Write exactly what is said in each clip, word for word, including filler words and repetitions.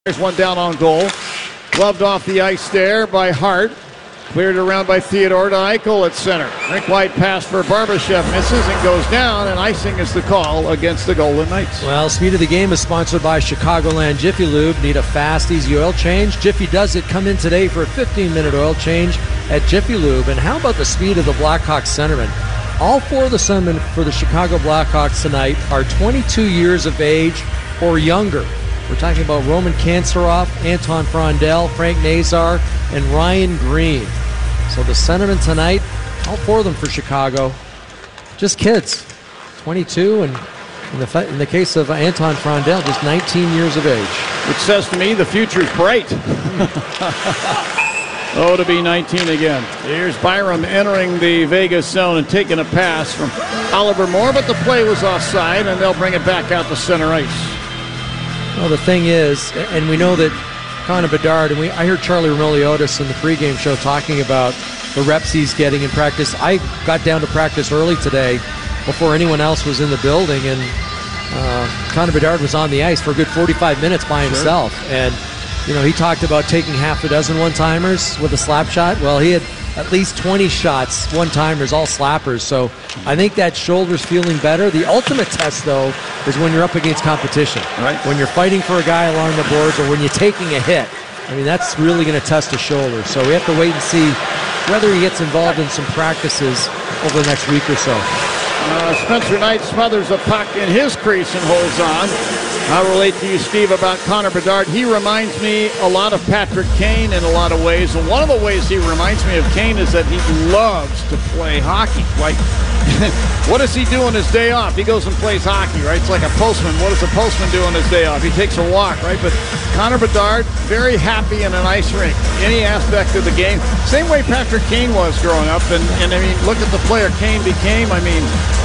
There's one down on goal. Gloved off the ice there by Hart. Cleared around by Theodore to Eichel at center. Rink wide pass for Barbashev. Misses and goes down, and icing is the call against the Golden Knights. Well, Speed of the Game is sponsored by Chicagoland Jiffy Lube. Need a fast, easy oil change? Jiffy does it. Come in today for a fifteen-minute oil change at Jiffy Lube. And how about the speed of the Blackhawks centermen? All four of the centermen for the Chicago Blackhawks tonight are twenty-two years of age or younger. We're talking about Roman Kanserov, Anton Frondel, Frank Nazar, and Ryan Green. So the centermen tonight, all four of them for Chicago, just kids, twenty-two, and in the, in the case of Anton Frondel, just nineteen years of age. Which says to me the future's bright. Oh, to be nineteen again. Here's Byram entering the Vegas zone and taking a pass from Oliver Moore, but the play was offside, and they'll bring it back out to center ice. Well, the thing is, and we know that Connor Bedard, and we, I heard Charlie Rimoliotis in the pregame show talking about the reps he's getting in practice. I got down to practice early today before anyone else was in the building, and uh, Connor Bedard was on the ice for a good forty-five minutes by himself. Sure. And, you know, he talked about taking half a dozen one-timers with a slap shot. Well, he had at least twenty shots, one-timers, all slappers. So I think that shoulder's feeling better. The ultimate test, though, is when you're up against competition. Right. When you're fighting for a guy along the boards or when you're taking a hit. I mean, that's really going to test a shoulder. So we have to wait and see whether he gets involved in some practices over the next week or so. Uh, Spencer Knight smothers a puck in his crease and holds on. I'll relate to you, Steve, about Connor Bedard. He reminds me a lot of Patrick Kane in a lot of ways. And one of the ways he reminds me of Kane is that he loves to play hockey. Like, what does he do on his day off? He goes and plays hockey, right? It's like a postman. What does a postman do on his day off? He takes a walk, right? But Connor Bedard, very happy in an ice rink. Any aspect of the game. Same way Patrick Kane was growing up. And, and I mean, look at the player Kane became. I mean,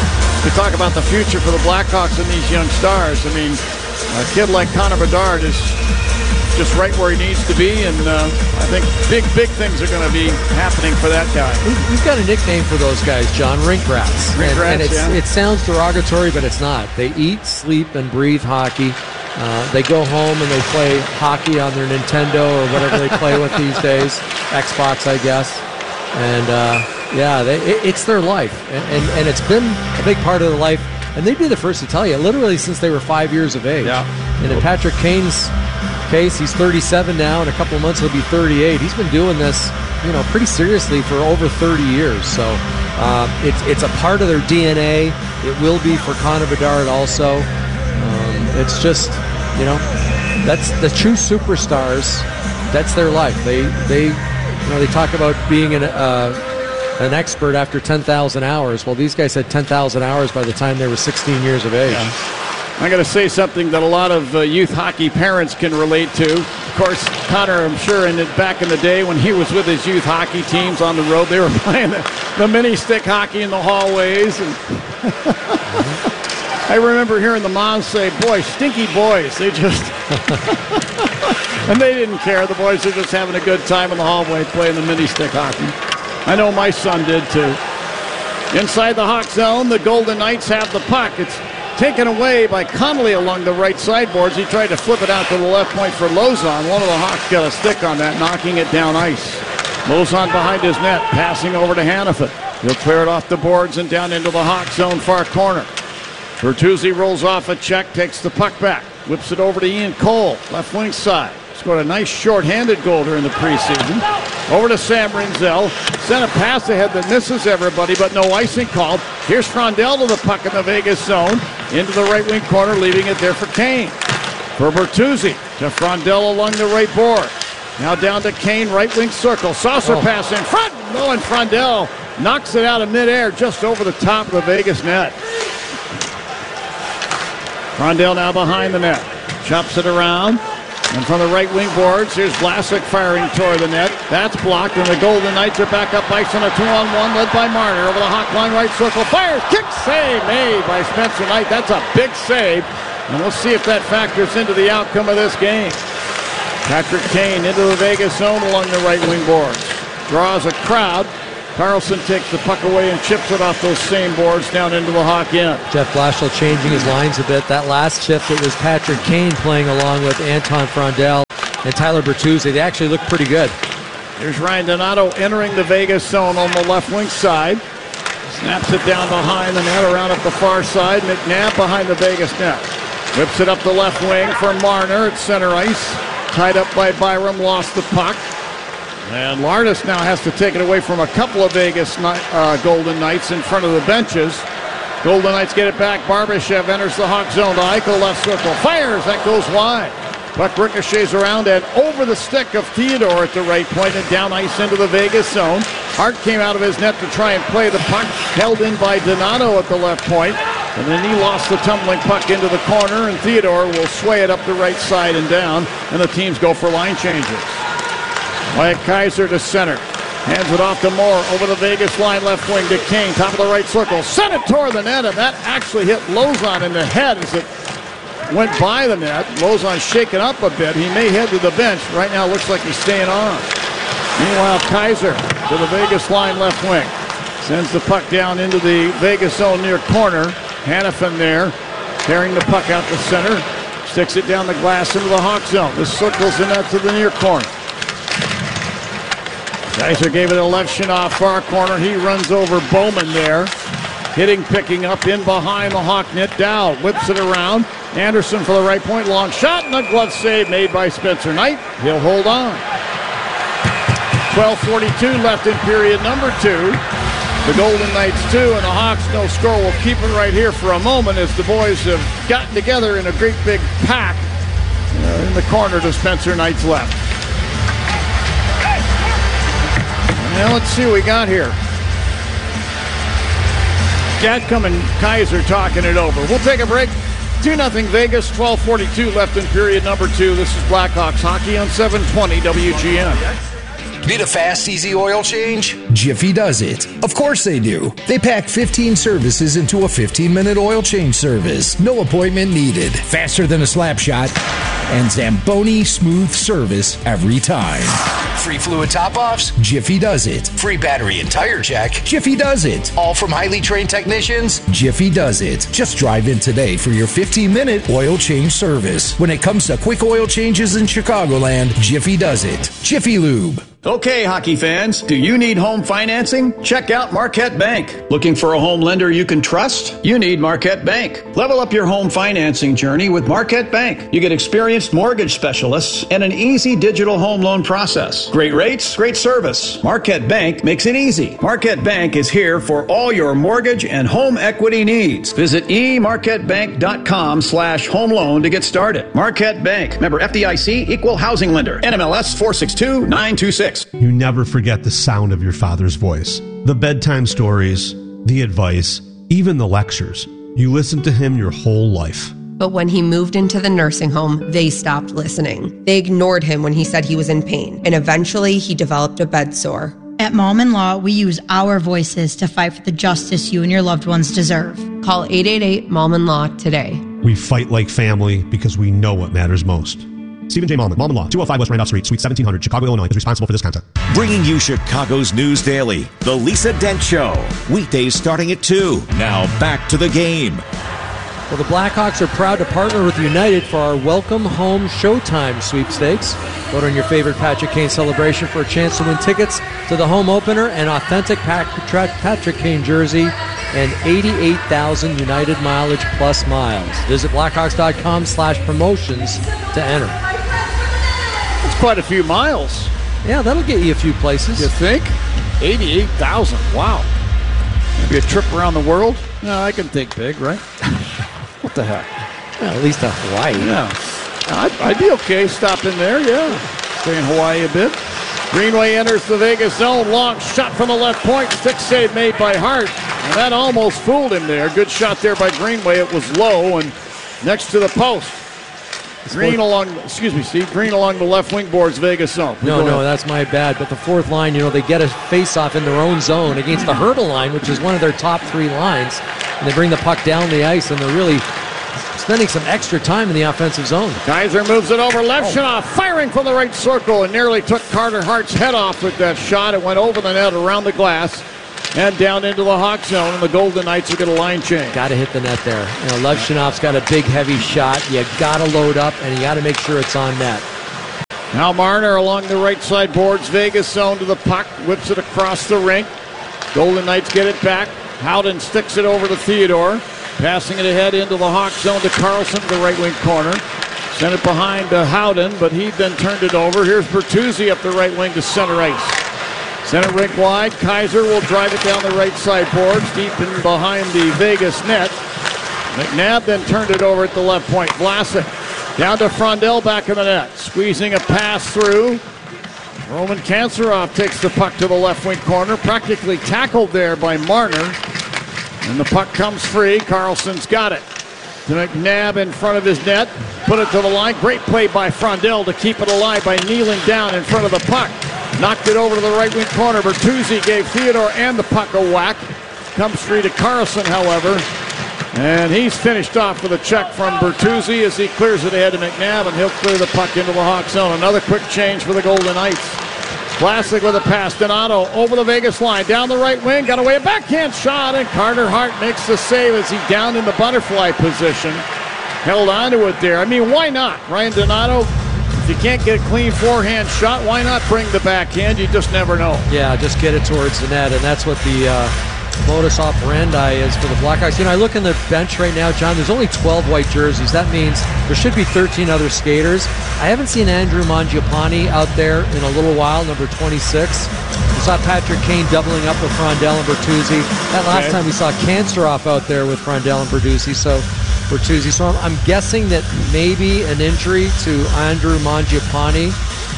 we talk about the future for the Blackhawks and these young stars. I mean, a kid like Connor Bedard is just right where he needs to be, and uh, I think big, big things are going to be happening for that guy. We've got a nickname for those guys, John, rink rats. Rink and, rats, and it's, yeah. It sounds derogatory, but it's not. They eat, sleep, and breathe hockey. Uh, they go home and they play hockey on their Nintendo or whatever they play with these days, Xbox, I guess. And, uh, yeah, they, it, it's their life, and, and, and it's been a big part of their life. And they'd be the first to tell you, literally since they were five years of age. Yeah. And in Patrick Kane's case, he's thirty-seven now. In a couple of months, he'll be thirty-eight. He's been doing this, you know, pretty seriously for over thirty years. So uh, it's it's a part of their D N A. It will be for Connor Bedard also. Um, it's just, you know, that's the true superstars. That's their life. They they you know they talk about being an. Uh, an expert after ten thousand hours. Well, these guys had ten thousand hours by the time they were sixteen years of age. Yeah. I'm going to say something that a lot of uh, youth hockey parents can relate to. Of course, Connor, I'm sure, in the, back in the day when he was with his youth hockey teams on the road, they were playing the, the mini-stick hockey in the hallways. And I remember hearing the moms say, boy, stinky boys. They just... and they didn't care. The boys were just having a good time in the hallway playing the mini-stick hockey. I know my son did too. Inside the Hawk zone, the Golden Knights have the puck. It's taken away by Connolly along the right sideboards. He tried to flip it out to the left point for Lauzon. One of the Hawks got a stick on that, knocking it down ice. Lauzon behind his net, passing over to Hannafin. He'll clear it off the boards and down into the Hawk zone far corner. Bertuzzi rolls off a check, takes the puck back, whips it over to Ian Cole, left wing side. Scored a nice short-handed goal during the preseason. Over to Sam Rinzel. Sent a pass ahead that misses everybody, but no icing called. Here's Frondel to the puck in the Vegas zone. Into the right wing corner, leaving it there for Kane. For Bertuzzi to Frondel along the right board. Now down to Kane, right wing circle. Saucer oh. pass in front. No, and Frondel knocks it out of midair just over the top of the Vegas net. Frondel now behind the net. Chops it around. And from the right wing boards, here's Vlasic firing toward the net. That's blocked, and the Golden Knights are back up ice on a two-on-one, led by Marner. Over the Hawk line, right circle, fires, kick, save made by Spencer Knight. That's a big save, and we'll see if that factors into the outcome of this game. Patrick Kane into the Vegas zone along the right wing boards. Draws a crowd. Carlson takes the puck away and chips it off those same boards down into the Hawk end. Jeff Blashill changing his lines a bit. That last shift, it was Patrick Kane playing along with Anton Frondel and Tyler Bertuzzi. They actually look pretty good. Here's Ryan Donato entering the Vegas zone on the left wing side. Snaps it down behind the net, around up the far side. McNabb behind the Vegas net. Whips it up the left wing for Marner at center ice. Tied up by Byram, lost the puck. And Lardis now has to take it away from a couple of Vegas uh, Golden Knights in front of the benches. Golden Knights get it back. Barbashev enters the Hawk zone to Eichel, left circle. Fires, that goes wide. Puck ricochets around and over the stick of Theodore at the right point and down ice into the Vegas zone. Hart came out of his net to try and play the puck, held in by Donato at the left point. And then he lost the tumbling puck into the corner, and Theodore will sway it up the right side and down, and the teams go for line changes. Wyatt Kaiser to center. Hands it off to Moore over the Vegas line, left wing to Kane, top of the right circle. Sent it toward the net, and that actually hit Lozon in the head as it went by the net. Lozon shaken up a bit. He may head to the bench. Right now looks like he's staying on. Meanwhile, Kaiser to the Vegas line, left wing. Sends the puck down into the Vegas zone near corner. Hannafin there, carrying the puck out the center. Sticks it down the glass into the Hawk zone. This circles the net to the near corner. Kaiser gave it a left off far corner. He runs over Bowman there. Hitting, picking up in behind the Hawk net. Dow whips it around. Anderson for the right point. Long shot and a glove save made by Spencer Knight. He'll hold on. twelve forty-two left in period number two. The Golden Knights two and the Hawks no score. We'll keep it right here for a moment as the boys have gotten together in a great big pack uh, in the corner to Spencer Knight's left. Now let's see what we got here. Gatcomb and Kaiser talking it over. We'll take a break. two nothing Vegas, twelve forty-two left in period number two. This is Blackhawks hockey on seven twenty W G N. Need a fast, easy oil change? Jiffy does it. Of course they do. They pack fifteen services into a fifteen-minute oil change service. No appointment needed. Faster than a slap shot. And Zamboni smooth service every time. Free fluid top-offs? Jiffy does it. Free battery and tire check? Jiffy does it. All from highly trained technicians? Jiffy does it. Just drive in today for your fifteen-minute oil change service. When it comes to quick oil changes in Chicagoland, Jiffy does it. Jiffy Lube. Okay, hockey fans, do you need home financing? Check out Marquette Bank. Looking for a home lender you can trust? You need Marquette Bank. Level up your home financing journey with Marquette Bank. You get experienced mortgage specialists and an easy digital home loan process. Great rates, great service. Marquette Bank makes it easy. Marquette Bank is here for all your mortgage and home equity needs. Visit e marquette bank dot com slash home loan to get started. Marquette Bank, member F D I C, equal housing lender, N M L S four six two nine two six. You never forget the sound of your father's voice. The bedtime stories, the advice, even the lectures. You listened to him your whole life. But when he moved into the nursing home, they stopped listening. They ignored him when he said he was in pain, and eventually he developed a bed sore. At Mom and Law, we use our voices to fight for the justice you and your loved ones deserve. Call eight eight eight, Mom and Law today. We fight like family because we know what matters most. Stephen J. Malman, Mom and Law, two oh five West Randolph Street, Suite seventeen hundred, Chicago, Illinois, is responsible for this content. Bringing you Chicago's news daily, The Lisa Dent Show. Weekdays starting at two. Now back to the game. Well, the Blackhawks are proud to partner with United for our Welcome Home Showtime sweepstakes. Vote on your favorite Patrick Kane celebration for a chance to win tickets to the home opener, an authentic Patrick Kane jersey, and eighty-eight thousand United mileage plus miles. Visit blackhawks.com slash promotions to enter. It's quite a few miles. Yeah, that'll get you a few places. You think? eighty-eight thousand. Wow. Maybe a trip around the world? No, I can think big, right? What the heck? Well, at least to Hawaii. Yeah. I'd, I'd be okay stopping there, yeah. Stay in Hawaii a bit. Greenway enters the Vegas zone. Long shot from the left point. Stick save made by Hart. And that almost fooled him there. Good shot there by Greenway. It was low and next to the post. Green along, excuse me, Steve. Green along the left wing boards, Vegas zone. No, no, that's my bad. But the fourth line, you know, they get a face-off in their own zone against the Hurdle line, which is one of their top three lines. And they bring the puck down the ice, and they're really spending some extra time in the offensive zone. Kaiser moves it over. Levshunov firing from the right circle and nearly took Carter Hart's head off with that shot. It went over the net around the glass. and down into the Hawk zone, and the Golden Knights are going to line change. Got to hit the net there. You know, Levshinov's got a big, heavy shot. You got to load up, and you got to make sure it's on net. Now Marner along the right side boards. Vegas zone to the puck. Whips it across the rink. Golden Knights get it back. Howden sticks it over to Theodore. Passing it ahead into the Hawk zone to Carlson to the right wing corner. Sent it behind to Howden, but he then turned it over. Here's Bertuzzi up the right wing to center ice. Center rink wide. Kaiser will drive it down the right side boards, deep in behind the Vegas net. McNabb then turned it over at the left point. Vlasic down to Frondell back in the net. Squeezing a pass through. Roman Kanserov takes the puck to the left wing corner. Practically tackled there by Marner. And the puck comes free. Carlson's got it. To McNabb in front of his net. Put it to the line. Great play by Frondell to keep it alive by kneeling down in front of the puck. Knocked it over to the right wing corner. Bertuzzi gave Theodore and the puck a whack. Comes free to Carlson, however. And he's finished off with a check from Bertuzzi as he clears it ahead to McNabb, and he'll clear the puck into the Hawk zone. Another quick change for the Golden Knights. Vlasic with a pass. Donato over the Vegas line. Down the right wing. Got away a backhand shot, and Carter Hart makes the save as he down in the butterfly position. Held onto it there. I mean, why not? Ryan Donato, if you can't get a clean forehand shot, why not bring the backhand? You just never know. Yeah, just get it towards the net, and that's what the uh, modus operandi is for the Blackhawks. You know, I look in the bench right now, John, there's only twelve white jerseys. That means there should be thirteen other skaters. I haven't seen Andrew Mangiapane out there in a little while, number twenty-six. We saw Patrick Kane doubling up with Frondell and Bertuzzi. That last okay. time we saw Kanserov out there with Frondell and Bertuzzi. So Bertuzzi. So I'm, I'm guessing that maybe an injury to Andrew Mangiapane.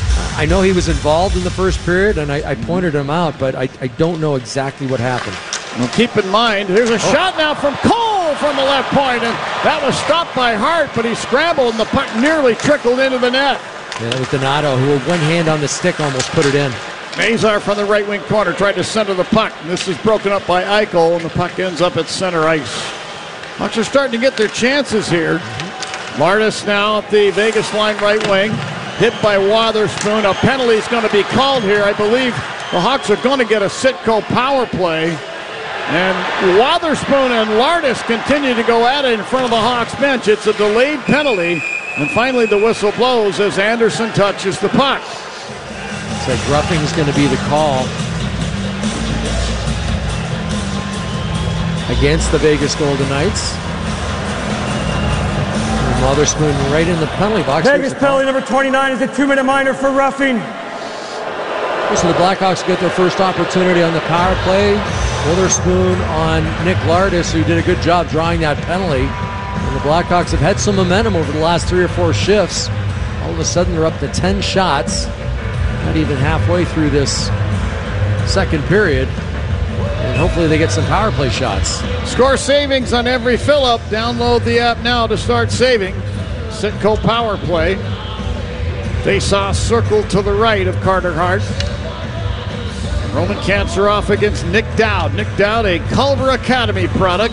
I know he was involved in the first period, and I, I pointed him out, but I, I don't know exactly what happened. Well, keep in mind, here's a oh. shot now from Cole from the left point, and that was stopped by Hart, but he scrambled, and the puck nearly trickled into the net. Yeah, that was Donato, who with one hand on the stick almost put it in. Mazar from the right wing corner tried to center the puck, and this is broken up by Eichel, and the puck ends up at center ice. Hawks are starting to get their chances here. Lardis now at the Vegas line right wing. Hit by Wotherspoon. A penalty is going to be called here. I believe the Hawks are going to get a Sitco power play. And Wotherspoon and Lardis continue to go at it in front of the Hawks bench. It's a delayed penalty. And finally the whistle blows as Anderson touches the puck. It's like roughing is going to be the call against the Vegas Golden Knights. And Wotherspoon right in the penalty box. Vegas penalty number twenty-nine is a two-minute minor for roughing. So the Blackhawks get their first opportunity on the power play. Wotherspoon on Nick Lardis, who did a good job drawing that penalty. And the Blackhawks have had some momentum over the last three or four shifts. All of a sudden they're up to ten shots. Not even halfway through this second period. And hopefully they get some power play shots. Score savings on every fill-up. Download the app now to start saving. Sitco power play. Face-off circle to the right of Carter Hart. Roman Kanserov against Nick Dowd. Nick Dowd, a Culver Academy product.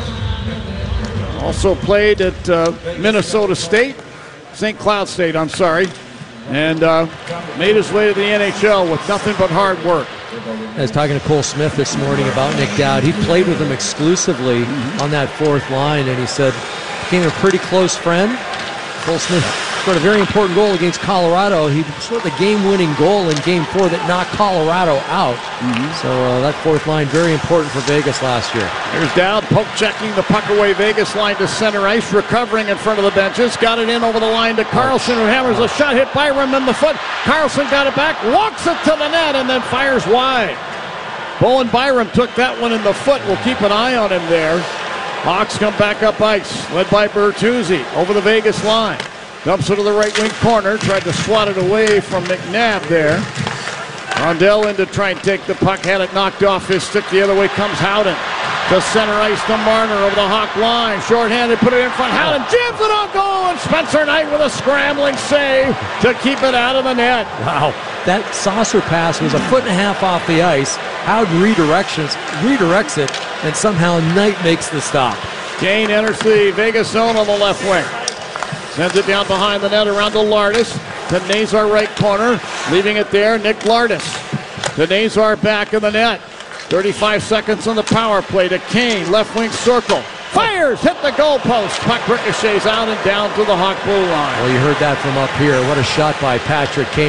Also played at uh, Minnesota State. Saint Cloud State, I'm sorry. And uh, made his way to the N H L with nothing but hard work. I was talking to Cole Smith this morning about Nick Dowd. He played with him exclusively mm-hmm. on that fourth line, and he said became a pretty close friend. Cole Smith scored a very important goal against Colorado. He scored the game-winning goal in Game Four that knocked Colorado out. Mm-hmm. So uh, that fourth line very important for Vegas last year. Here's Dowd poke checking the puck away. Vegas line to center ice, recovering in front of the benches. Got it in over the line to Carlson, who hammers a shot, hit Byram in the foot. Carlson got it back, walks it to the net, and then fires wide. Bowen Byram took that one in the foot. We'll keep an eye on him there. Hawks come back up ice, led by Bertuzzi over the Vegas line. Dumps it to the right wing corner, tried to swat it away from McNabb there. Rondell in to try and take the puck, had it knocked off his stick. The other way comes Howden. To center ice to Marner over the Hawk line. Short-handed, put it in front. Howden jams it on goal, and Spencer Knight with a scrambling save to keep it out of the net. Wow, that saucer pass was a foot and a half off the ice. Howden redirections, redirects it, and somehow Knight makes the stop. Kane enters the Vegas zone on the left wing. Sends it down behind the net around to Lardis. To Nazar right corner. Leaving it there, Nick Lardis. To Nazar back in the net. thirty-five seconds on the power play to Kane, left wing circle. Fires, hit the goalpost. Puck ricochets out and down to the Hawk blue line. Well, you heard that from up here. What a shot by Patrick Kane.